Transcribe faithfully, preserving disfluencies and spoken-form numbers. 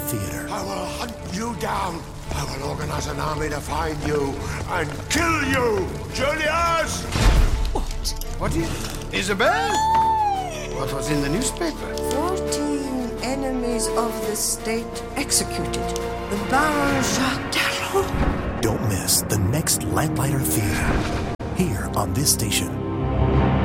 Theater. I will hunt you down. I will organize an army to find you and kill you, Julius! What? What is Isabel? What was in the newspaper? Fourteen enemies of the state executed. The Baron Jacques Darrow. Don't miss the next Lamplighter Theater. Here on this station.